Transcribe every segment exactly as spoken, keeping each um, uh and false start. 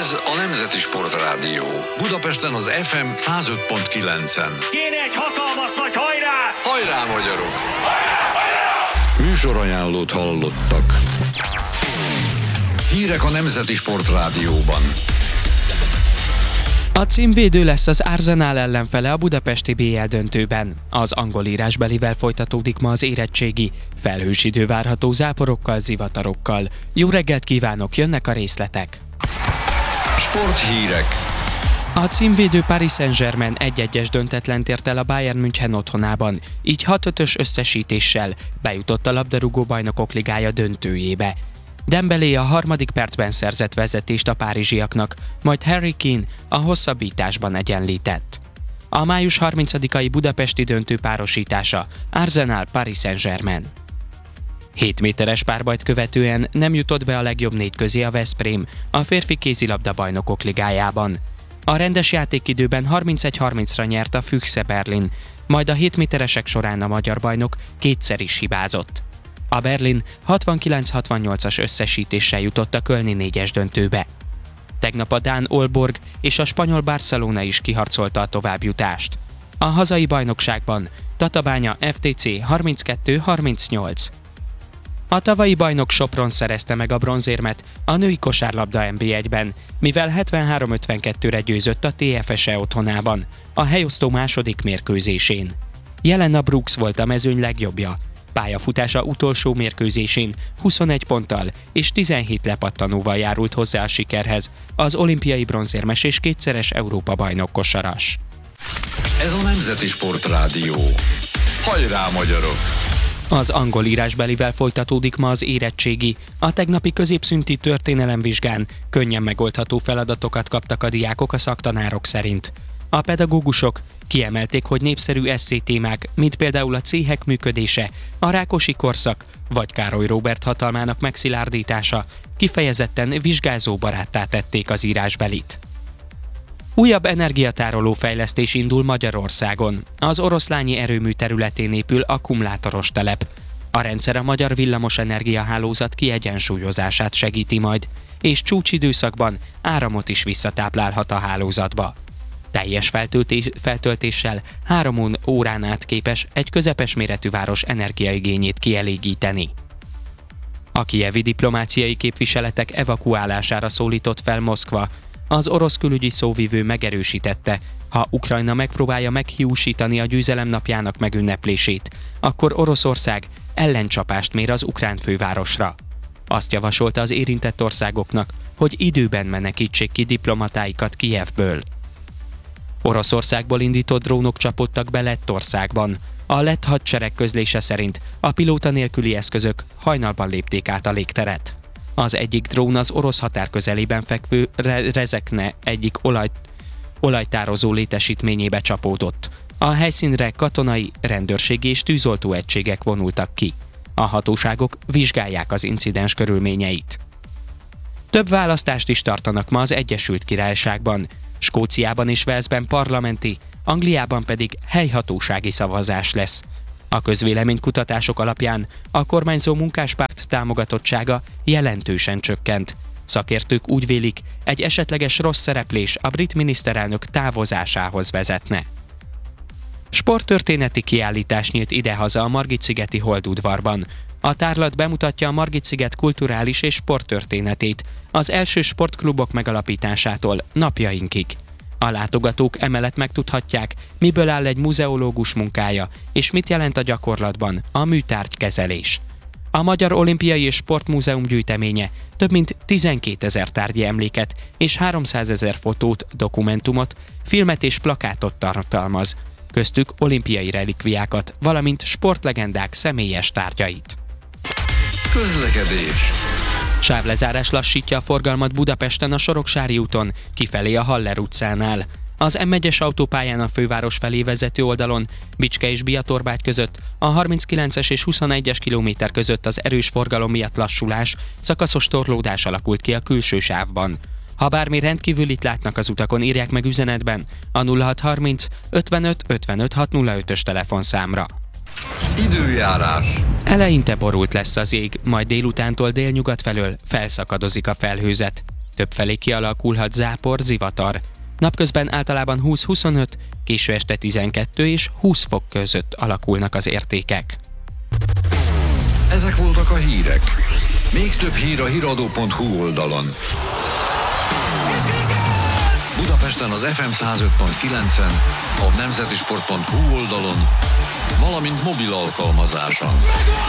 Ez a Nemzeti Sportrádió. Budapesten az ef em száz öt pont kilencen. Kéne egy hatalmas nagy hajrá! Hajrá, magyarok! Hajrá, hajrá! Műsorajánlót hallottak. Hírek a Nemzeti Sportrádióban. A címvédő lesz az Arsenal ellenfele a budapesti bé el döntőben. Az angol írásbelivel folytatódik ma az érettségi. Felhős idő várható záporokkal, zivatarokkal. Jó reggelt kívánok, jönnek a részletek. Sporthírek. A címvédő Paris Saint-Germain egy-egyes döntetlent ért el a Bayern München otthonában, így hat ötös összesítéssel bejutott a labdarúgó bajnokok ligája döntőjébe. Dembélé a harmadik percben szerzett vezetést a párizsiaknak, majd Harry Kane a hosszabbításban egyenlített. A május harmincadikai budapesti döntő párosítása Arsenal-Paris Saint-Germain. hét méteres párbajt követően nem jutott be a legjobb négy közé a Veszprém a férfi kézilabda bajnokok ligájában. A rendes játékidőben harmincegy harmincra nyert a Füchse Berlin, majd a hét méteresek során a magyar bajnok kétszer is hibázott. A Berlin hatvankilenc hatvannyolcas összesítéssel jutott a kölni négyes döntőbe. Tegnap a dán Aalborg és a spanyol Barcelona is kiharcolta a továbbjutást. A hazai bajnokságban Tatabánya ef té cé harminckettő harmincnyolc. A tavalyi bajnok Sopron szerezte meg a bronzérmet a női kosárlabda en bé egyben, mivel hetvenhárom ötvenkettőre győzött a té ef es e otthonában, a helyosztó második mérkőzésén. Jelena Brooks volt a mezőny legjobbja. Pályafutása utolsó mérkőzésén huszonegy ponttal és tizenhét lepattanóval járult hozzá a sikerhez az olimpiai bronzérmes és kétszeres Európa-bajnok kosaras. Ez a Nemzeti Sportrádió. Hajrá, magyarok! Az angol írásbelivel folytatódik ma az érettségi. A tegnapi középszünti történelemvizsgán könnyen megoldható feladatokat kaptak a diákok a szaktanárok szerint. A pedagógusok kiemelték, hogy népszerű esszé témák, mint például a céhek működése, a Rákosi korszak vagy Károly Róbert hatalmának megszilárdítása kifejezetten vizsgázóbaráttá tették az írásbelit. Újabb energiatároló fejlesztés indul Magyarországon. Az oroszlányi erőmű területén épül akkumulátoros telep. A rendszer a magyar villamos energiahálózat kiegyensúlyozását segíti majd, és csúcsidőszakban áramot is visszatáplálhat a hálózatba. Teljes feltöltés, feltöltéssel három órán át képes egy közepes méretű város energiaigényét kielégíteni. A kijevi diplomáciai képviseletek evakuálására szólított fel Moszkva. Az orosz külügyi szóvivő megerősítette, ha Ukrajna megpróbálja meghiúsítani a győzelem napjának megünneplését, akkor Oroszország ellencsapást mér az ukrán fővárosra. Azt javasolta az érintett országoknak, hogy időben menekítsék ki diplomatáikat Kijevből. Oroszországból indított drónok csapódtak be Lettországban. A lett hadsereg közlése szerint a pilóta nélküli eszközök hajnalban lépték át a légteret. Az egyik drón az orosz határ közelében fekvő Re- Rezekne egyik olaj, olajtározó létesítményébe csapódott. A helyszínre katonai, rendőrségi és tűzoltó egységek vonultak ki. A hatóságok vizsgálják az incidens körülményeit. Több választást is tartanak ma az Egyesült Királyságban. Skóciában és Walesben parlamenti, Angliában pedig helyhatósági szavazás lesz. A közvéleménykutatások alapján a kormányzó munkáspárt támogatottsága jelentősen csökkent. Szakértők úgy vélik, egy esetleges rossz szereplés a brit miniszterelnök távozásához vezetne. Sporttörténeti kiállítás nyílt idehaza a Margitszigeti Holdudvarban. A tárlat bemutatja a Margitsziget kulturális és sporttörténetét, az első sportklubok megalapításától napjainkig. A látogatók emellett megtudhatják, miből áll egy muzeológus munkája, és mit jelent a gyakorlatban a műtárgykezelés. A Magyar Olimpiai és Sportmúzeum gyűjteménye több mint tizenkétezer tárgyi emléket és háromszázezer fotót, dokumentumot, filmet és plakátot tartalmaz, köztük olimpiai relikviákat, valamint sportlegendák személyes tárgyait. Közlekedés. Sávlezárás lassítja a forgalmat Budapesten a Soroksári úton, kifelé a Haller utcánál. Az em egyes autópályán a főváros felé vezető oldalon, Bicske és Biatorbágy között, a harminckilences és huszonegyes kilométer között az erős forgalom miatt lassulás, szakaszos torlódás alakult ki a külső sávban. Ha bármi rendkívülit látnak az utakon, írják meg üzenetben a nulla hat harminc ötvenöt ötvenöt hatszázötös telefonszámra. Időjárás. Eleinte borult lesz az ég, majd délutántól délnyugat felől felszakadozik a felhőzet. Többfelé kialakulhat zápor, zivatar. Napközben általában húsz-huszonöt, késő este tizenkettő és húsz fok között alakulnak az értékek. Ezek voltak a hírek. Még több hír a híradó pont hu oldalon. Budapesten az ef em száz öt pont kilencen, a nemzetisport pont hu oldalon, valamint mobil alkalmazáson.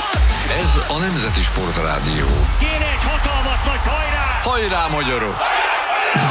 Ez a Nemzeti Sport Rádió. Kéne egy hatalmas nagy hajrá! Hajrá, magyarok!